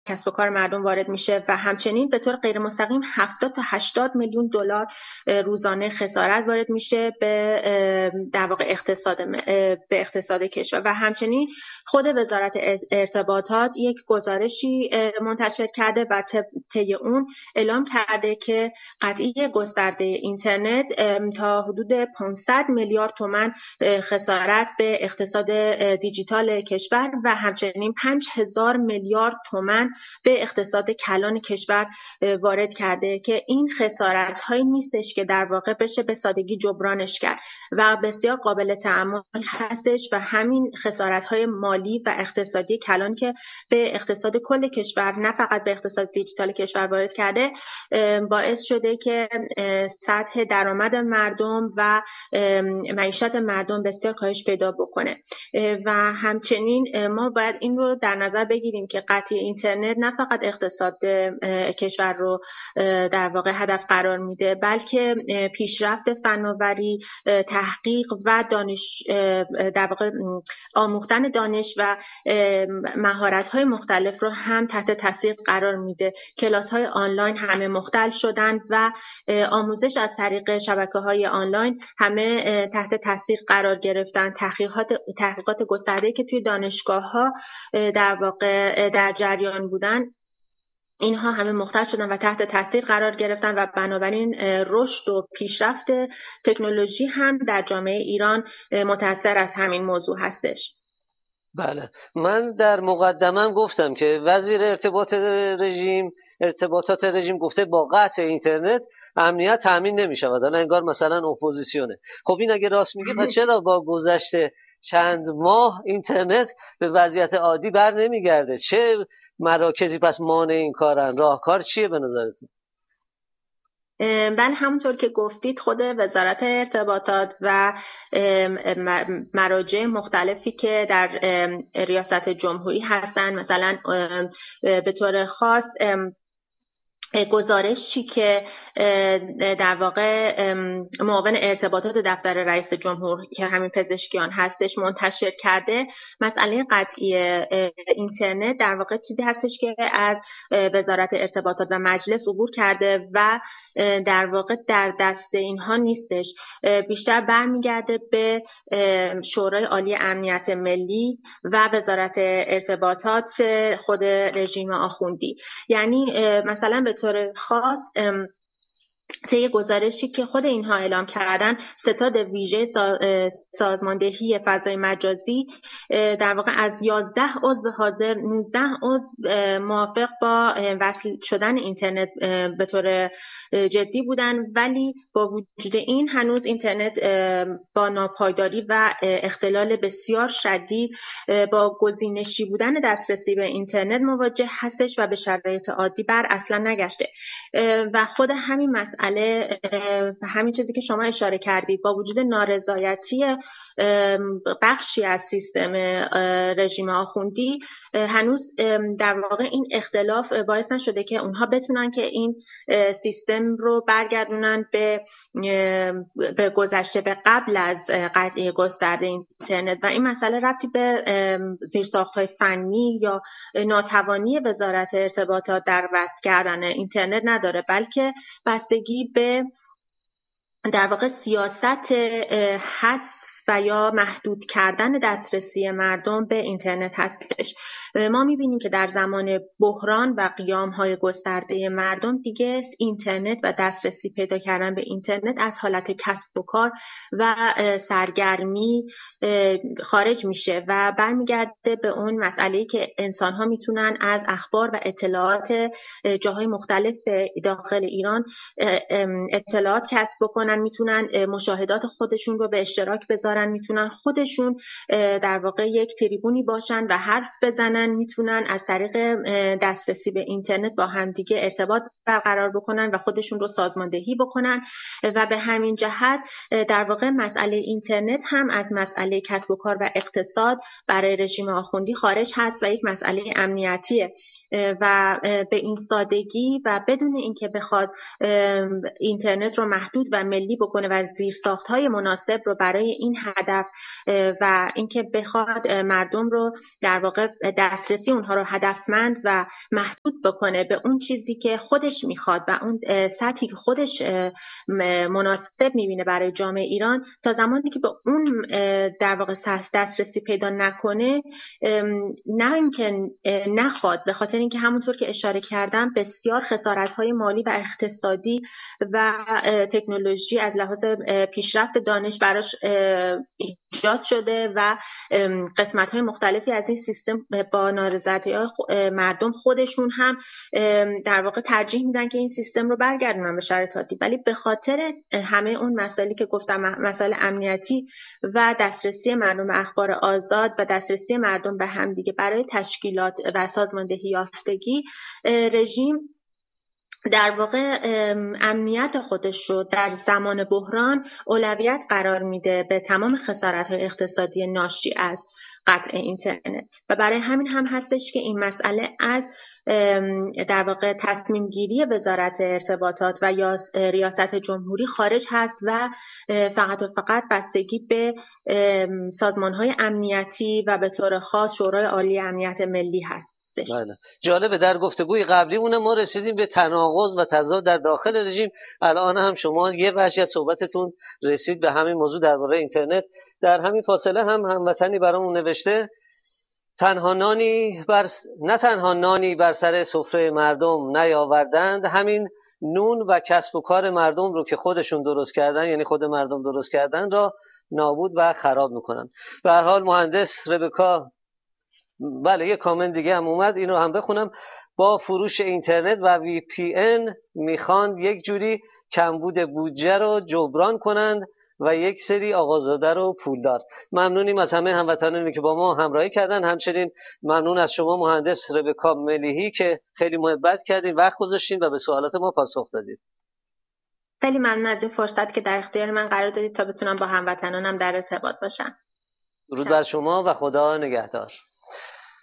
کسب و کار مردم وارد میشه و همچنین به طور غیر مستقیم 70 تا 80 میلیون دلار روزانه خسارت وارد میشه به در واقع اقتصاد کشور. و همچنین خود وزارت ارتباطات یک گزارشی منتشر کرده و طی اون اعلام کرده که قطعی گسترده اینترنت تا حدود 500 میلیارد تومان خسارت به اقتصاد دیجیتال کشور و همچنین 5000 میلیارد تومان به اقتصاد کلان کشور وارد کرده که این خسارت هایی نیستش که در واقع بشه به سادگی جبرانش کرد و بسیار قابل تأمل هستش و همین خسارت های مالی و اقتصادی کلان که به اقتصاد کل کشور نه فقط به اقتصاد دیجیتال کشور وارد کرده باعث شده که سطح درآمد مردم و معیشت مردم بسیار کاهش پیدا بکنه. و همچنین ما باید این رو در نظر بگیریم که قطعی اینترنت نه فقط اقتصاد کشور رو در واقع هدف قرار میده بلکه پیشرفت فناوری، تحقیق و دانش در واقع آموختن دانش و مهارت‌های مختلف رو هم تحت تاثیر قرار میده. کلاس‌های آنلاین همه مختل شدن و آموزش از طریق شبکه‌های آنلاین همه تحت تاثیر قرار گرفتن. تحقیقات گسترده‌ای که توی دانشگاه‌ها در واقع در جریان بودن اینها همه مختل شدن و تحت تاثیر قرار گرفتن و بنابراین رشد و پیشرفت تکنولوژی هم در جامعه ایران متأثر از همین موضوع هستش. بله، من در مقدمم گفتم که وزیر ارتباطات رژیم گفته با قطع اینترنت امنیت تامین نمی‌شود. الان انگار مثلا اپوزیسیونه. خب این اگه راست میگه پس چرا با گذشت چند ماه اینترنت به وضعیت عادی بر نمیگرده؟ چه مراکزی پس مانع این کارن؟ راهکار چیه به نظرتون؟ بله، همونطور که گفتید خود وزارت ارتباطات و مراجع مختلفی که در ریاست جمهوری هستند، مثلا به طور خاص گزارشی که در واقع معاون ارتباطات دفتر رئیس جمهور که همین پزشکیان هستش منتشر کرده، مسئله قطعی اینترنت در واقع چیزی هستش که از وزارت ارتباطات و مجلس عبور کرده و در واقع در دست اینها نیستش، بیشتر برمیگرده به شورای عالی امنیت ملی و وزارت ارتباطات خود رژیم آخوندی. یعنی مثلا به طور خاص طی گزارشی که خود اینها اعلام کردن، ستاد ویژه سازماندهی فضای مجازی در واقع از 11 عضو حاضر 19 عضو موافق با وصل شدن اینترنت به طور جدی بودن، ولی با وجود این هنوز اینترنت با ناپایداری و اختلال بسیار شدید با گزینشی بودن دسترسی به اینترنت مواجه هستش و به شرایط عادی بر اصلا نگشته. و خود همین مسئله همین چیزی که شما اشاره کردید، با وجود نارضایتی بخشی از سیستم رژیم آخوندی، هنوز در واقع این اختلاف باعث نشده که اونها بتونن که این سیستم رو برگردونن به گذشته، به قبل از قطعی گسترده اینترنت. و این مسئله ربطی به زیرساخت‌های فنی یا ناتوانی وزارت ارتباطات در وصل کردن اینترنت نداره، بلکه بستگی به در واقع سیاست حذف و یا محدود کردن دسترسی مردم به اینترنت هستش. ما می‌بینیم که در زمان بحران و قیام‌های گسترده مردم دیگه اینترنت و دسترسی پیدا کردن به اینترنت از حالت کسب و کار و سرگرمی خارج میشه و برمیگرده به اون مسئله‌ای که انسان‌ها میتونن از اخبار و اطلاعات جاهای مختلف داخل ایران اطلاعات کسب بکنن، میتونن مشاهدات خودشون رو به اشتراک بذارن، میتونن خودشون در واقع یک تریبونی باشن و حرف بزنن، میتونن از طریق دسترسی به اینترنت با همدیگه ارتباط برقرار بکنن و خودشون رو سازماندهی بکنن. و به همین جهت در واقع مسئله اینترنت هم از مسئله کسب و کار و اقتصاد برای رژیم آخوندی خارج هست و یک مسئله امنیتیه و به این سادگی و بدون اینکه بخواد اینترنت رو محدود و ملی بکنه و زیرساخت‌های مناسب رو برای این هدف و اینکه بخواد مردم رو در واقع دسترسی اونها رو هدفمند و محدود بکنه به اون چیزی که خودش میخواد و اون سطحی که خودش مناسب میبینه برای جامعه ایران، تا زمانی که به اون در واقع دسترسی پیدا نکنه، نه اینکه نخواد، به خاطر اینکه همونطور که اشاره کردم بسیار خسارت‌های مالی و اقتصادی و تکنولوژی از لحاظ پیشرفت دانش براش ایجاد شده و قسمت‌های مختلفی از این سیستم با نارضایتی‌های مردم خودشون هم در واقع ترجیح میدن که این سیستم رو برگردونن به شرایط عادی، ولی به خاطر همه اون مسائلی که گفتم، مسائل امنیتی و دسترسی مردم به اخبار آزاد و دسترسی مردم به همدیگه برای تشکیلات و سازماندهی یافتگی، رژیم در واقع امنیت خودش رو در زمان بحران اولویت قرار میده به تمام خسارت‌های اقتصادی ناشی از قطع اینترنت و برای همین هم هستش که این مسئله از در واقع تصمیم گیری وزارت ارتباطات و یا ریاست جمهوری خارج هست و فقط و فقط بستگی به سازمان‌های امنیتی و به طور خاص شورای عالی امنیت ملی هست. بله. جالبه در گفتگوی قبلیمون ما رسیدیم به تناقض و تضاد در داخل رژیم. الان هم شما یه بخشی از صحبتتون رسید به همین موضوع درباره اینترنت. در همین فاصله هم هموطنی برامون نوشته نه تنها نانی بر سر سفره مردم نیاوردند، همین نون و کسب و کار مردم رو که خودشون درست کردن، یعنی خود مردم درست کردن، را نابود و خراب میکنن. به هر حال مهندس ربکا، بله یه کامنت دیگه هم اومد، این رو هم بخونم. با فروش اینترنت و وی پی ان میخواند یک جوری کمبود بودجه رو جبران کنند و یک سری آقازاده رو پولدار. ممنونیم از همه هموطنانی که با ما همراهی کردن. همچنین ممنون از شما مهندس ربکا ملیحی که خیلی محبت کردین، وقت گذاشتین و به سوالات ما پاسخ دادید. خیلی ممنون از این فرصت که در اختیار من قرار دادید تا بتونم با هموطنانم در ارتباط باشم. درود بر شما و خدا نگهدار.